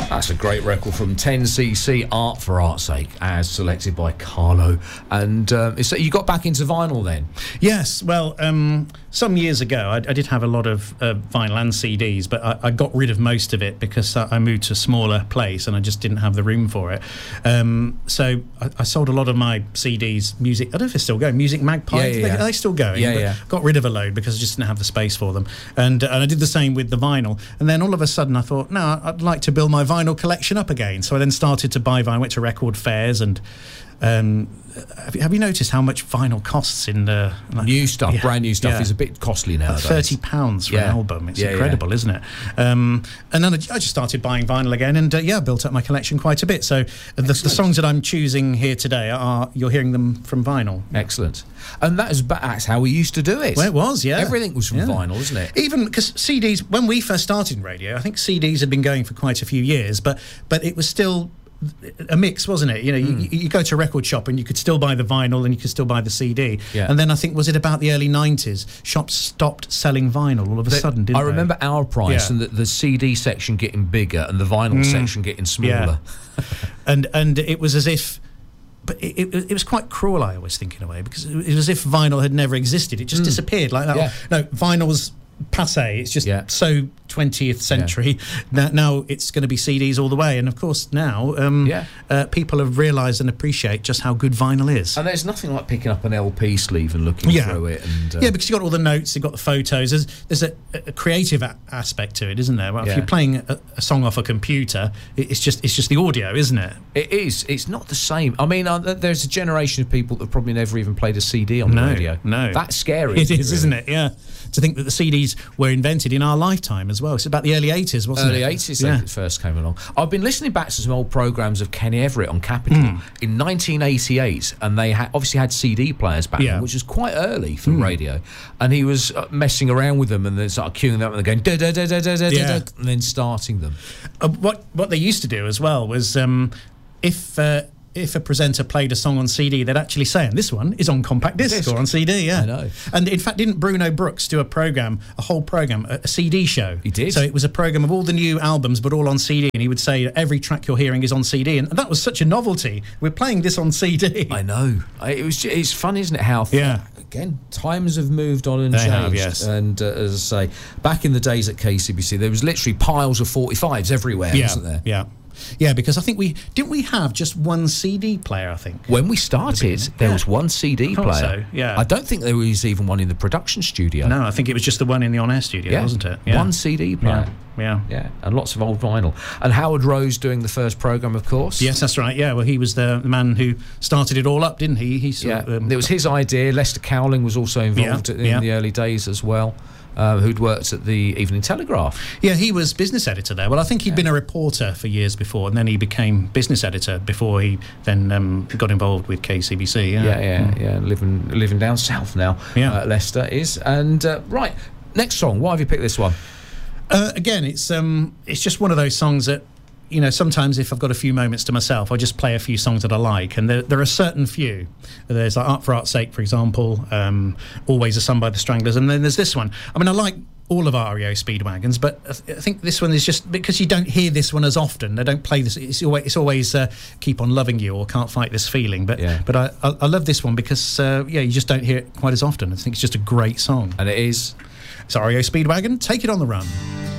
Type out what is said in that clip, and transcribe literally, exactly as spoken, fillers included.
That's a great record from ten C C, Art for Art's Sake, as selected by Carlo. And um, so you got back into vinyl then? Yes, well, um, some years ago I, I did have a lot of uh, vinyl and C Ds, but I, I got rid of most of it because I, I moved to a smaller place and I just didn't have the room for it. Um, so I, I sold a lot of my C Ds, music, I don't know if they're still going, Music Magpie, yeah, yeah, they, yeah. are they still going? Yeah, but yeah. Got rid of a load because I just didn't have the space for them. And, uh, and I did the same with the vinyl. And then all of a sudden I thought, no, I'd like to build my vinyl collection up again. So I then started to buy vinyl, went to record fairs and um, have, you, have you noticed how much vinyl costs in the like, new stuff, yeah, brand new stuff yeah. is a bit costly nowadays. thirty pounds for yeah. an album. It's yeah, incredible, yeah. isn't it? Um, and then I just started buying vinyl again and uh, yeah, built up my collection quite a bit. So the, the songs that I'm choosing here today are, you're hearing them from vinyl. Excellent. And that is, that's how we used to do it. Well, it was, yeah. Everything was from yeah. vinyl, isn't it? Even because C Ds, when we first started in radio, I think C Ds had been going for quite a few years, but but it was still a mix, wasn't it? You know, mm. you, you go to a record shop and you could still buy the vinyl and you could still buy the C D. Yeah. And then I think, was it about the early nineties, shops stopped selling vinyl all of a the, sudden, didn't I remember they? Our Price yeah. and the, the C D section getting bigger and the vinyl mm. section getting smaller. Yeah. and and it was as if... But it, it, it was quite cruel, I always think, in a way, because it was as if vinyl had never existed. It just mm. disappeared like that. Yeah. No, vinyl's passé. It's just yeah. so twentieth century. Yeah. Now, now it's going to be C Ds all the way. And, of course, now um, yeah. uh, people have realised and appreciate just how good vinyl is. And there's nothing like picking up an L P sleeve and looking yeah. through it. And, uh, yeah, because you've got all the notes, you've got the photos. There's, there's a, a creative a- aspect to it, isn't there? Well, yeah. if you're playing a, a song off a computer, it's just it's just the audio, isn't it? It is. It's not the same. I mean, uh, there's a generation of people that probably never even played a C D on no, the radio. No, that's scary. It is, really. Isn't it? Yeah. To think that the C Ds were invented in our lifetime as well. It's about the early eighties, wasn't early it? Early eighties yeah. they first came along. I've been listening back to some old programmes of Kenny Everett on Capital mm. in nineteen eighty-eight, and they ha- obviously had C D players back yeah. then, which was quite early for mm. radio. And he was uh, messing around with them and then sort of queuing them up and going da da da da da da yeah. da, and then starting them. Uh, what what they used to do as well was um, if. Uh, If a presenter played a song on C D, they'd actually say, and this one is on compact disc, disc. or on C D, yeah. I know. And in fact, didn't Bruno Brooks do a programme, a whole programme, a, a C D show? He did. So it was a programme of all the new albums, but all on C D, and he would say, every track you're hearing is on C D, and that was such a novelty. We're playing this on C D. I know. It was. It's fun, isn't it, how... Yeah. Again, times have moved on and they changed. Have, yes. And uh, as I say, back in the days at K C B C, there was literally piles of forty-fives everywhere, yeah. wasn't there? Yeah. Yeah, because I think we didn't we have just one C D player. I think when we started, there yeah. was one C D player. So, yeah, I don't think there was even one in the production studio. No, I think it was just the one in the on-air studio, yeah. wasn't it? Yeah. One C D player. Yeah. yeah, yeah, and lots of old vinyl. And Howard Rose doing the first programme, of course. Yes, that's right. Yeah, well, he was the man who started it all up, didn't he? He yeah, of, um, it was his idea. Lester Cowling was also involved yeah, in yeah. the early days as well. Uh, who'd worked at the Evening Telegraph. Yeah, he was business editor there. Well, I think he'd yeah. been a reporter for years before, and then he became business editor before he then um, got involved with K C B C. Yeah, yeah, yeah. Mm. yeah. Living, living down south now, yeah. uh, Lester is. And, uh, right, next song. Why have you picked this one? Uh, again, it's um, it's just one of those songs that, you know, sometimes if I've got a few moments to myself, I just play a few songs that I like. And there, there are certain few. There's like Art for Art's Sake, for example, um, Always a Sun by the Stranglers. And then there's this one. I mean, I like all of R E O Speedwagons, but I, th- I think this one is just because you don't hear this one as often. They don't play this. It's always, it's always uh, Keep On Loving You or Can't Fight This Feeling. But yeah. but I, I, I love this one because, uh, yeah, you just don't hear it quite as often. I think it's just a great song. And it is? It's R E O Speedwagon, Take It On The Run.